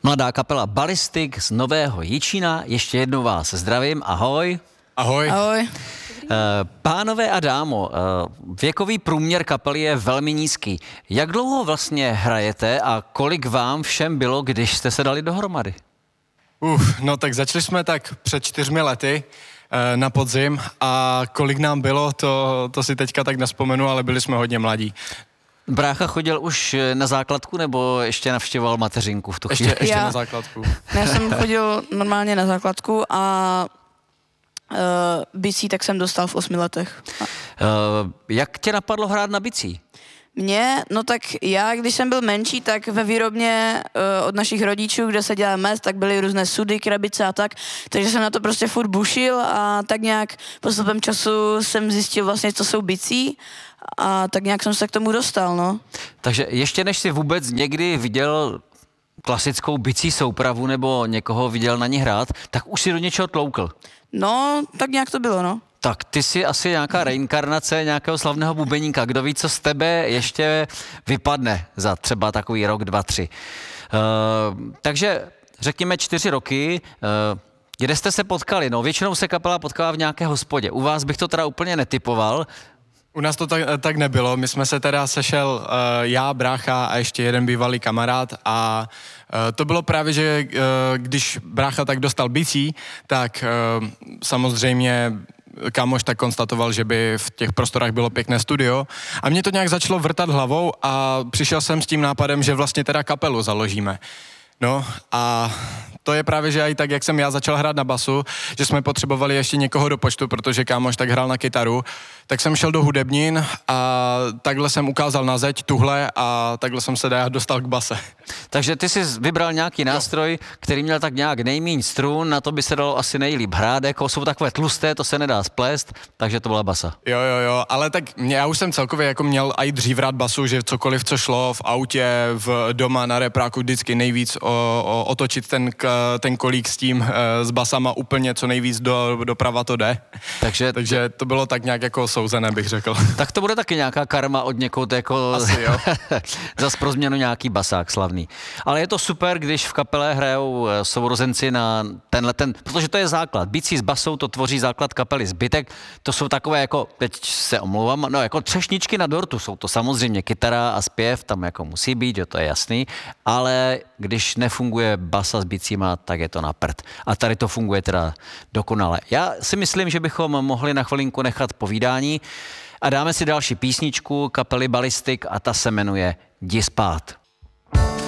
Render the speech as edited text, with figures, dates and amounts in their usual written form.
Mladá kapela Ballistic z Nového Jičína. Ještě jednou vás zdravím. Ahoj. Ahoj. Ahoj. Pánové a dámo, věkový průměr kapely je velmi nízký. Jak dlouho vlastně hrajete a kolik vám všem bylo, když jste se dali dohromady? No tak začali jsme tak před 4 lety na podzim a kolik nám bylo, to si teďka tak nespomenu, ale byli jsme hodně mladí. Brácha chodil už na základku nebo ještě navštěvoval mateřinku v tu chvíli? Ještě na základku. Já jsem chodil normálně na základku a bicí tak jsem dostal v 8 letech. Jak tě napadlo hrát na bicí? No tak já, když jsem byl menší, tak ve výrobně od našich rodičů, kde se dělá mest, tak byly různé sudy, krabice a tak, takže jsem na to prostě furt bušil a tak nějak postupem času jsem zjistil vlastně, co jsou bicí a tak nějak jsem se k tomu dostal, no. Takže ještě než jsi vůbec někdy viděl klasickou bicí soupravu nebo někoho viděl na ní hrát, tak už si do něčeho tloukl. No, tak nějak to bylo, no. Tak ty jsi asi nějaká reinkarnace nějakého slavného bubeníka. Kdo ví, co z tebe ještě vypadne za třeba takový rok, 2, 3. Takže řekněme 4 roky. Kde jste se potkali? No, většinou se kapela potkala v nějaké hospodě. U vás bych to teda úplně netypoval. U nás to tak nebylo, my jsme se teda sešel já, brácha a ještě jeden bývalý kamarád a to bylo právě, že když brácha tak dostal bicí, tak samozřejmě kámoš tak konstatoval, že by v těch prostorách bylo pěkné studio a mě to nějak začalo vrtat hlavou a přišel jsem s tím nápadem, že vlastně teda kapelu založíme. No a to je právě, že i tak, jak jsem já začal hrát na basu, že jsme potřebovali ještě někoho do počtu, protože kámoš tak hrál na kytaru, tak jsem šel do hudebnin a takhle jsem ukázal na zeď tuhle a takhle jsem se dostal k base. Takže ty jsi vybral nějaký nástroj, který měl tak nějak nejmíň strun, na to by se dalo asi nejlíp hrát, jako jsou takové tlusté, to se nedá splést, takže to byla basa. Jo, ale tak já už jsem celkově jako měl i dřív rád basu, že cokoliv, co šlo v autě, doma na repráku vždycky nejvíc otočit ten kolík s tím, s basama úplně co nejvíc doprava to jde. Takže to bylo tak nějak jako souzené, bych řekl. Tak to bude taky nějaká karma od někoho, jako asi jo. Zas pro změnu nějaký basák slavný. Ale je to super, když v kapele hrajou sourozenci na protože to je základ. Bicí s basou to tvoří základ kapely. Zbytek to jsou takové jako, teď se omlouvám, no jako třešničky na dortu jsou to samozřejmě. Kytara a zpěv tam jako musí být, že to je jasný, ale když nefunguje basa s bicíma, tak je to na prd. A tady to funguje teda dokonale. Já si myslím, že bychom mohli na chvilinku nechat povídání a dáme si další písničku kapely Ballistic a ta se jmenuje Jdi spát.